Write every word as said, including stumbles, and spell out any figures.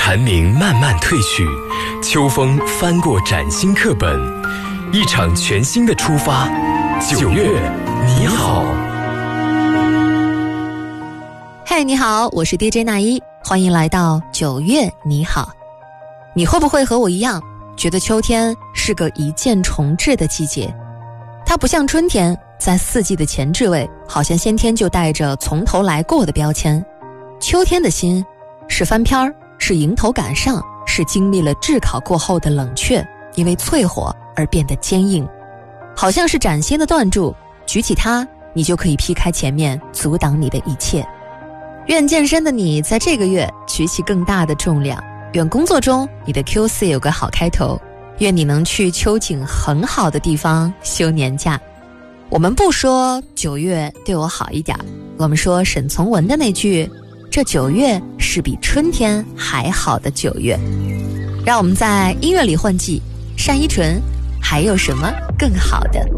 寒凝慢慢褪去，秋风翻过崭新课本，一场全新的出发。九月你好。 嗨，你好，我是 D J 那一，欢迎来到九月你好。你会不会和我一样，觉得秋天是个一见重至的季节？它不像春天，在四季的前置位，好像先天就带着从头来过的标签。秋天的心是翻篇儿，是迎头赶上，是经历了炙烤过后的冷却，因为淬火而变得坚硬，好像是崭新的断柱，举起它，你就可以劈开前面阻挡你的一切。愿健身的你在这个月举起更大的重量，愿工作中你的 Q 四 有个好开头，愿你能去秋景很好的地方休年假。我们不说九月对我好一点，我们说沈从文的那句，这九月是比春天还好的九月。让我们在音乐里换季，单依纯，还有什么更好的？